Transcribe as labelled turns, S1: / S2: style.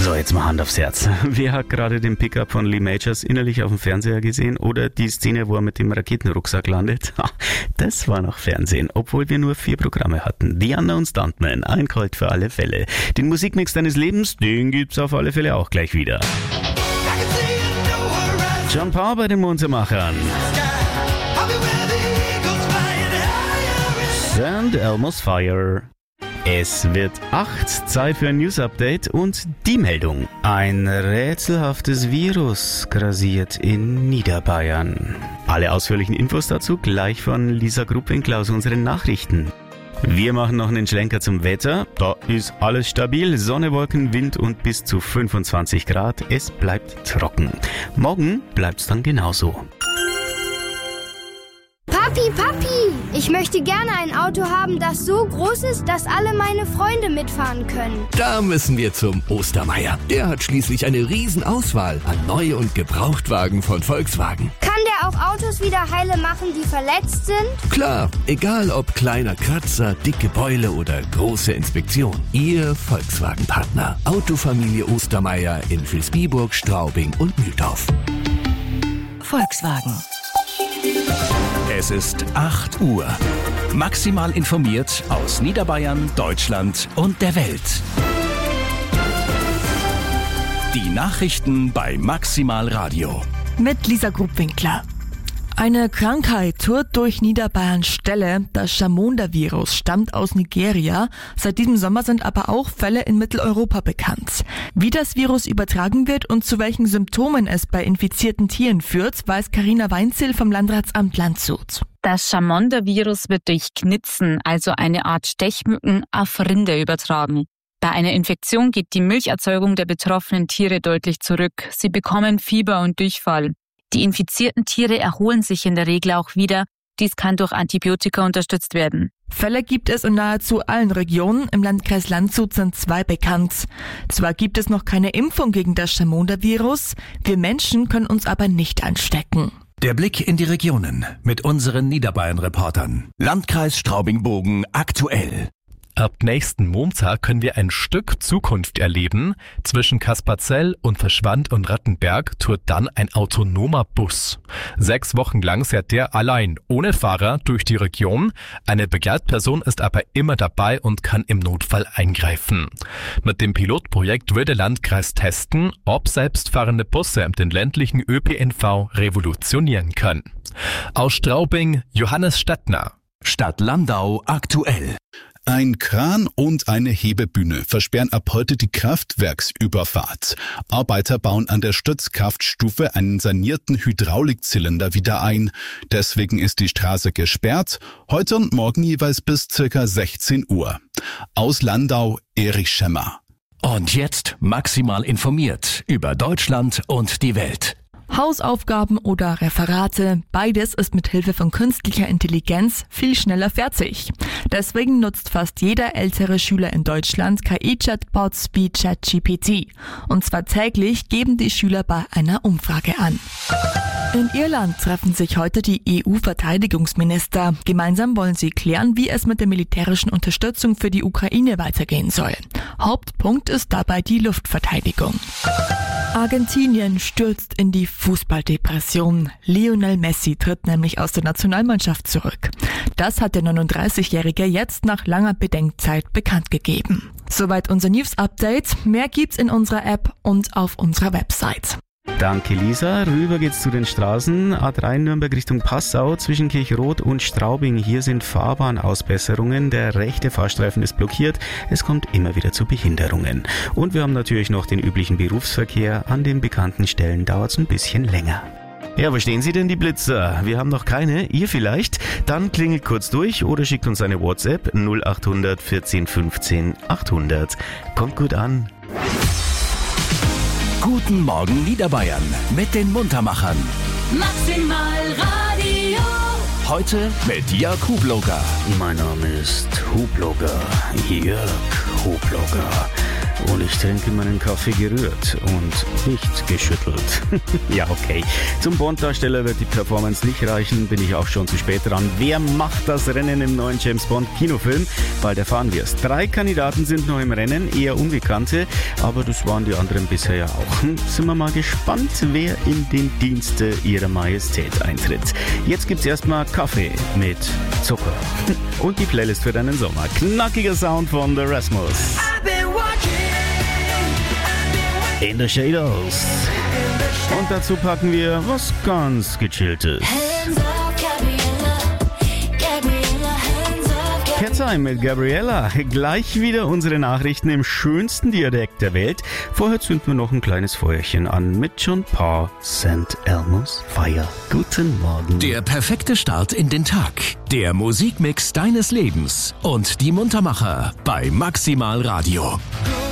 S1: So, jetzt mal Hand aufs Herz. Wer hat gerade den Pickup von Lee Majors innerlich auf dem Fernseher gesehen oder die Szene, wo er mit dem Raketenrucksack landet? Das war noch Fernsehen, obwohl wir nur 4 Programme hatten. The Unknown Stuntman, ein Colt für alle Fälle. Den Musikmix deines Lebens, den gibt's auf alle Fälle auch gleich wieder. John Parr bei den Munzermachern. And Elmo's Fire. Es wird 8, Zeit für ein News-Update und die Meldung. Ein rätselhaftes Virus grassiert in Niederbayern. Alle ausführlichen Infos dazu gleich von Lisa Gruppwinkler aus unseren Nachrichten. Wir machen noch einen Schlenker zum Wetter. Da ist alles stabil, Sonne, Wolken, Wind und bis zu 25 Grad. Es bleibt trocken. Morgen bleibt's dann genauso.
S2: Papi, ich möchte gerne ein Auto haben, das so groß ist, dass alle meine Freunde mitfahren können.
S3: Da müssen wir zum Ostermeier. Der hat schließlich eine Riesenauswahl an Neu- und Gebrauchtwagen von Volkswagen.
S2: Kann der auch Autos wieder heile machen, die verletzt sind?
S3: Klar, egal ob kleiner Kratzer, dicke Beule oder große Inspektion. Ihr Volkswagen-Partner. Autofamilie Ostermeier in Vilsbiburg, Straubing und Mühldorf.
S4: Volkswagen.
S5: Es ist 8 Uhr. Maximal informiert aus Niederbayern, Deutschland und der Welt. Die Nachrichten bei Maximal Radio.
S4: Mit Lisa Gruppwinkler. Eine Krankheit tourt durch Niederbayerns Ställe. Das Chamonda-Virus stammt aus Nigeria. Seit diesem Sommer sind aber auch Fälle in Mitteleuropa bekannt. Wie das Virus übertragen wird und zu welchen Symptomen es bei infizierten Tieren führt, weiß Carina Weinzierl vom Landratsamt Landshut.
S6: Das Chamonda-Virus wird durch Knitzen, also eine Art Stechmücken, auf Rinder übertragen. Bei einer Infektion geht die Milcherzeugung der betroffenen Tiere deutlich zurück. Sie bekommen Fieber und Durchfall. Die infizierten Tiere erholen sich in der Regel auch wieder. Dies kann durch Antibiotika unterstützt werden.
S4: Fälle gibt es in nahezu allen Regionen. Im Landkreis Landshut sind 2 bekannt. Zwar gibt es noch keine Impfung gegen das Chamonda-Virus, wir Menschen können uns aber nicht anstecken.
S5: Der Blick in die Regionen mit unseren Niederbayern-Reportern. Landkreis Straubing-Bogen aktuell.
S7: Ab nächsten Montag können wir ein Stück Zukunft erleben. Zwischen Kasperzell und Verschwand und Rattenberg tourt dann ein autonomer Bus. 6 Wochen lang fährt der allein, ohne Fahrer, durch die Region. Eine Begleitperson ist aber immer dabei und kann im Notfall eingreifen. Mit dem Pilotprojekt will der Landkreis testen, ob selbstfahrende Busse den ländlichen ÖPNV revolutionieren können. Aus Straubing, Johannes Stettner.
S5: Stadt Landau aktuell.
S8: Ein Kran und eine Hebebühne versperren ab heute die Kraftwerksüberfahrt. Arbeiter bauen an der Stützkraftstufe einen sanierten Hydraulikzylinder wieder ein. Deswegen ist die Straße gesperrt, heute und morgen jeweils bis ca. 16 Uhr. Aus Landau, Erich Schemmer.
S5: Und jetzt maximal informiert über Deutschland und die Welt.
S4: Hausaufgaben oder Referate, beides ist mit Hilfe von künstlicher Intelligenz viel schneller fertig. Deswegen nutzt fast jeder ältere Schüler in Deutschland KI-Chatbots wie ChatGPT. Und zwar täglich geben die Schüler bei einer Umfrage an. In Irland treffen sich heute die EU-Verteidigungsminister. Gemeinsam wollen sie klären, wie es mit der militärischen Unterstützung für die Ukraine weitergehen soll. Hauptpunkt ist dabei die Luftverteidigung. Argentinien stürzt in die Fußballdepression. Lionel Messi tritt nämlich aus der Nationalmannschaft zurück. Das hat der 39-Jährige jetzt nach langer Bedenkzeit bekannt gegeben. Soweit unser News-Update. Mehr gibt's in unserer App und auf unserer Website.
S1: Danke Lisa, rüber geht's zu den Straßen. A3 Nürnberg Richtung Passau zwischen Kirchrot und Straubing. Hier sind Fahrbahnausbesserungen, der rechte Fahrstreifen ist blockiert, es kommt immer wieder zu Behinderungen. Und wir haben natürlich noch den üblichen Berufsverkehr, an den bekannten Stellen dauert's ein bisschen länger. Ja, wo stehen Sie denn, die Blitzer? Wir haben noch keine, ihr vielleicht? Dann klingelt kurz durch oder schickt uns eine WhatsApp 0800 14 15 800. Kommt gut an.
S5: Guten Morgen Niederbayern mit den Muntermachern.
S9: Maximal Radio.
S5: Heute mit Jörg Hubloger.
S1: Mein Name ist Hubloger, Jörg Hubloger. Und ich trinke meinen Kaffee gerührt und nicht geschüttelt. Ja, okay. Zum Bond-Darsteller wird die Performance nicht reichen, bin ich auch schon zu spät dran. Wer macht das Rennen im neuen James-Bond-Kinofilm? Bald erfahren wir es. 3 Kandidaten sind noch im Rennen, eher Unbekannte, aber das waren die anderen bisher ja auch. Sind wir mal gespannt, wer in den Dienste ihrer Majestät eintritt. Jetzt gibt's erstmal Kaffee mit Zucker und die Playlist für deinen Sommer. Knackiger Sound von The Rasmus. In the Shadows. Und dazu packen wir was ganz Gechilltes. Cat's Eye mit Gabriella. Gleich wieder unsere Nachrichten im schönsten Dialekt der Welt. Vorher zünden wir noch ein kleines Feuerchen an mit John Parr, St. Elmo's Fire. Guten Morgen.
S3: Der perfekte Start in den Tag. Der Musikmix deines Lebens. Und die Muntermacher bei Maximal Radio.